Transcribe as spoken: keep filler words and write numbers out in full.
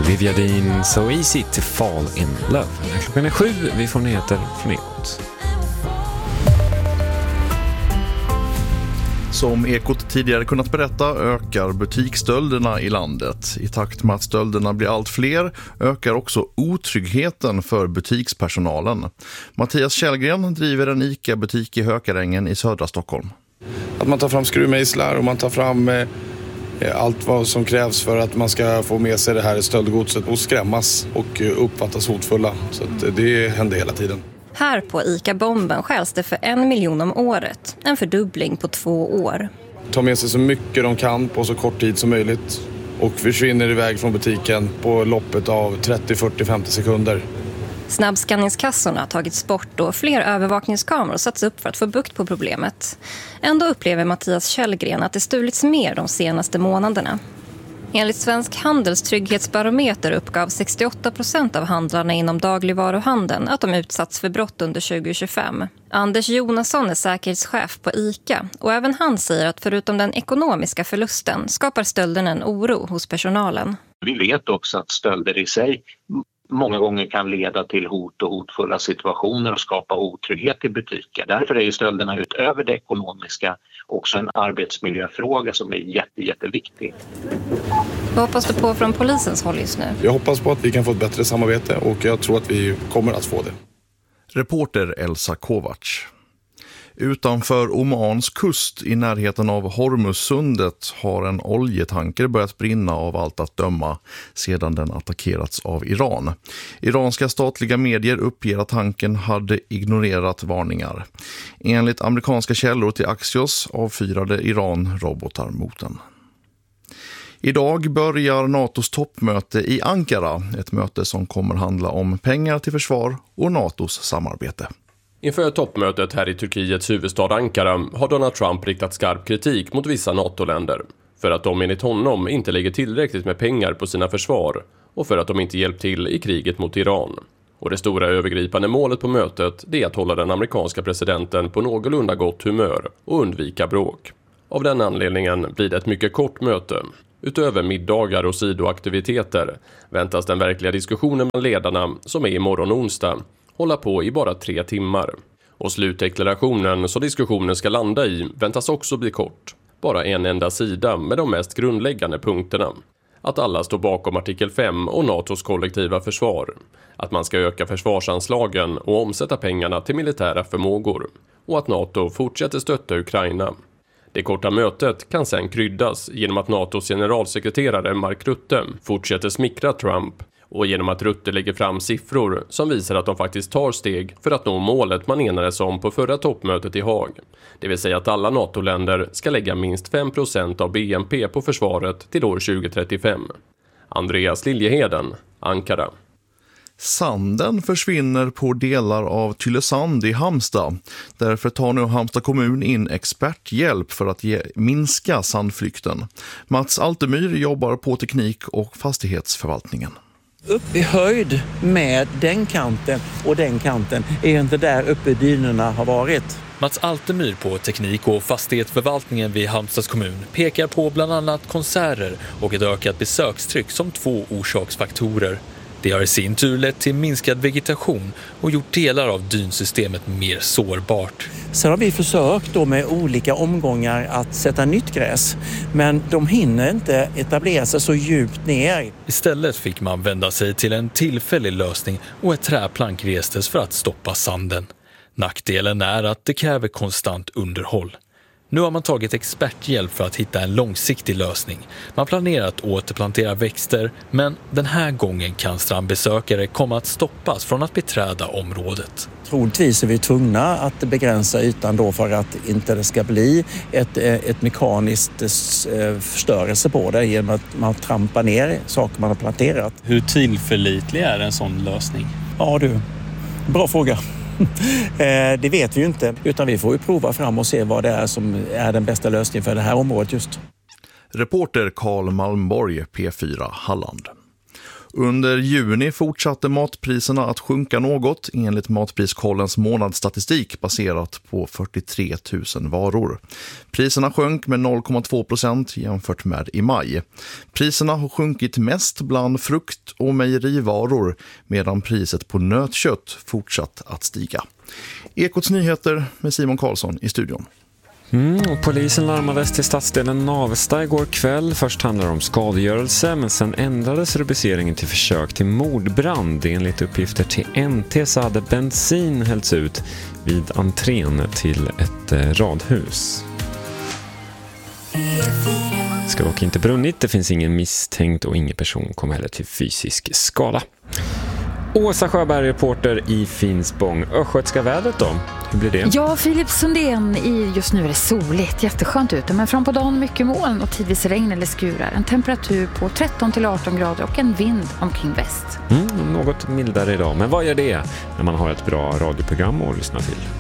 Olivia Dean, So Easy to Fall in Love. Klockan är sju, vi får nyheter från Ekot. Som Ekot tidigare kunnat berätta ökar butiksstölderna i landet. I takt med att stölderna blir allt fler ökar också otryggheten för butikspersonalen. Mattias Källgren driver en ICA-butik i Hökarängen i södra Stockholm. Att man tar fram skruvmejslar och man tar fram eh, allt vad som krävs för att man ska få med sig det här stöldgodset och skrämmas och eh, uppfattas hotfulla. Så att, eh, det händer hela tiden. Här på ICA-bomben stjäls det för en miljon om året. En fördubbling på två år. Ta med sig så mycket de kan på så kort tid som möjligt. Och försvinner iväg från butiken på loppet av trettio, fyrtio, femtio sekunder. Snabbskanningskassorna har tagits bort och fler övervakningskameror satts upp för att få bukt på problemet. Ändå upplever Mattias Källgren att det stulits mer de senaste månaderna. Enligt Svensk Handels trygghetsbarometer uppgav sextioåtta procent av handlarna inom dagligvaruhandeln att de utsatts för brott under tjugo tjugofem. Anders Jonasson är säkerhetschef på ICA och även han säger att förutom den ekonomiska förlusten skapar stölden en oro hos personalen. Vi vet också att stölder i sig många gånger kan leda till hot och hotfulla situationer och skapa otrygghet i butiker. Därför är ju stölderna utöver det ekonomiska också en arbetsmiljöfråga som är jätte, jätteviktig. Vad hoppas du på från polisens håll just nu? Jag hoppas på att vi kan få ett bättre samarbete och jag tror att vi kommer att få det. Reporter Elsa Kovacs. Utanför Omans kust i närheten av Hormuzsundet har en oljetanker börjat brinna av allt att döma sedan den attackerats av Iran. Iranska statliga medier uppger att tankern hade ignorerat varningar. Enligt amerikanska källor till Axios avfyrade Iran robotar mot den. Idag börjar NATOs toppmöte i Ankara, ett möte som kommer handla om pengar till försvar och NATOs samarbete. Inför toppmötet här i Turkiets huvudstad Ankara har Donald Trump riktat skarp kritik mot vissa NATO-länder för att de enligt honom inte lägger tillräckligt med pengar på sina försvar och för att de inte hjälpt till i kriget mot Iran. Och det stora övergripande målet på mötet är att hålla den amerikanska presidenten på någorlunda gott humör och undvika bråk. Av den anledningen blir det ett mycket kort möte. Utöver middagar och sidoaktiviteter väntas den verkliga diskussionen med ledarna, som är imorgon onsdag, hålla på i bara tre timmar. Och slutdeklarationen så diskussionen ska landa i väntas också bli kort. Bara en enda sida med de mest grundläggande punkterna. Att alla står bakom artikel fem och NATOs kollektiva försvar. Att man ska öka försvarsanslagen och omsätta pengarna till militära förmågor. Och att NATO fortsätter stötta Ukraina. Det korta mötet kan sedan kryddas genom att NATOs generalsekreterare Mark Rutte fortsätter smickra Trump och genom att Rutte lägger fram siffror som visar att de faktiskt tar steg för att nå målet man enades om på förra toppmötet i Haag. Det vill säga att alla NATO-länder ska lägga minst fem procent av B N P på försvaret till år tjugo trettiofem. Andreas Liljeheden, Ankara. Sanden försvinner på delar av Tylösand i Halmstad. Därför tar nu Halmstad kommun in experthjälp för att ge, minska sandflykten. Mats Altemyr jobbar på teknik- och fastighetsförvaltningen. Upp i höjd med den kanten och den kanten är inte där uppe dynorna har varit. Mats Altemyr på teknik- och fastighetsförvaltningen vid Halmstads kommun pekar på bland annat konserter och ett ökat besökstryck som två orsaksfaktorer. Det har i sin tur lett till minskad vegetation och gjort delar av dynsystemet mer sårbart. Sen har vi försökt då med olika omgångar att sätta nytt gräs, men de hinner inte etablera sig så djupt ner. Istället fick man vända sig till en tillfällig lösning och ett träplank restes för att stoppa sanden. Nackdelen är att det kräver konstant underhåll. Nu har man tagit experthjälp för att hitta en långsiktig lösning. Man planerar att återplantera växter, men den här gången kan strandbesökare komma att stoppas från att beträda området. Troligtvis är vi tvungna att begränsa ytan då för att inte det ska bli ett, ett mekaniskt förstörelse på det genom att man trampar ner saker man har planterat. Hur tillförlitlig är en sån lösning? Ja du, bra fråga. Det vet vi ju inte, utan vi får ju prova fram och se vad det är som är den bästa lösningen för det här området just. Reporter Karl Malmborg, P fyra Halland. Under juni fortsatte matpriserna att sjunka något enligt Matpriskollens månadsstatistik baserat på fyrtiotre tusen varor. Priserna sjönk med noll komma två procent jämfört med i maj. Priserna har sjunkit mest bland frukt- och mejerivaror medan priset på nötkött fortsatt att stiga. Ekots nyheter med Simon Karlsson i studion. Mm, och polisen larmades till stadsdelen Navesta igår kväll. Först handlar det om skadegörelse, men sen ändrades rubriceringen till försök till mordbrand. Enligt uppgifter till N T så hade bensin hällts ut vid entrén till ett eh, radhus. Ska dock inte brunnit, det finns ingen misstänkt och ingen person kom heller till fysisk skada. Åsa Sjöberg, reporter i Finspång. Östgötska vädret då? Hur blir det? Ja, Filip Sundén, i just nu är det soligt, jätteskönt ute. Men fram på dagen mycket moln och tidvis regn eller skurar. En temperatur på tretton till arton grader och en vind omkring väst. Mm, något mildare idag. Men vad gör det när man har ett bra radioprogram att lyssna till?